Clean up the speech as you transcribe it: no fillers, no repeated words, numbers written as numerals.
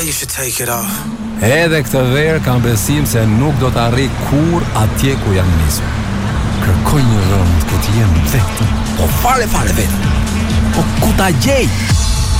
you should take it off. Edhe këtë verë kam besim se nuk do të arri kur atje ku jam nisur. Kërkoj një rënd ku të jem vetëm, po fare vetëm. Po ku ta gjej?